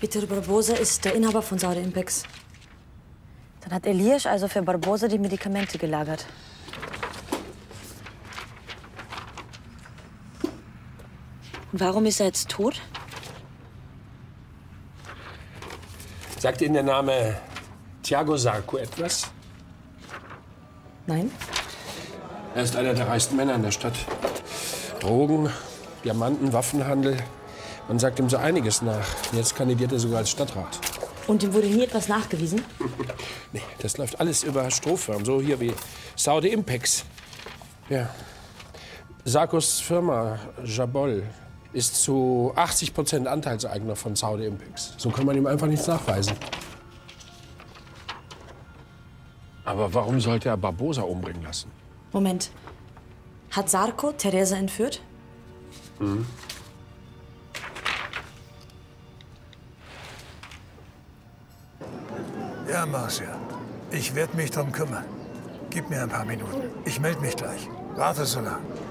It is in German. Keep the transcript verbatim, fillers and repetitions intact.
Vitor Barbosa ist der Inhaber von Saude Impex. Dann hat Elias also für Barbosa die Medikamente gelagert. Und warum ist er jetzt tot? Sagt Ihnen der Name Thiago Zarco etwas? Nein. Er ist einer der reichsten Männer in der Stadt. Drogen, Diamanten, Waffenhandel. Man sagt ihm so einiges nach. Jetzt kandidiert er sogar als Stadtrat. Und ihm wurde nie etwas nachgewiesen? Nee, das läuft alles über Strohfirmen, so hier wie Saude Impex. Ja. Sarkos Firma Jabol ist zu achtzig Prozent Anteilseigner von Saude Impex. So kann man ihm einfach nichts nachweisen. Aber warum sollte er Barbosa umbringen lassen? Moment. Hat Zarco Teresa entführt? Mhm. Ja, Marcia. Ich werde mich drum kümmern. Gib mir ein paar Minuten. Ich melde mich gleich. Warte so lang.